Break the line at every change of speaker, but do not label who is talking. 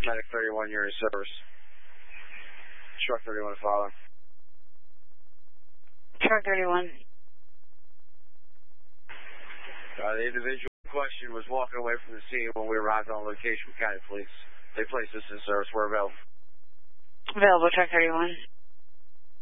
Medic 31, you're in service. Truck 31 follow.
Truck 31.
The individual in question was walking away from the scene when we arrived on location with County Police. They placed us in service. We're available.
Available, Truck 31.